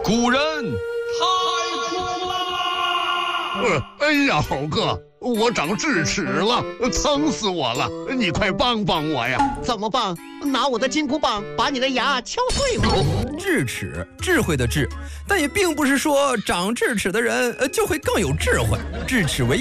古人太苦了。 哎呀，猴哥，我长智齿了，疼死我了！你快帮帮我呀！ 怎么帮？拿我的金箍棒把你的牙敲碎吗？ 智齿，智慧的智，但也并不是说长智齿的人就会更有智慧。智齿为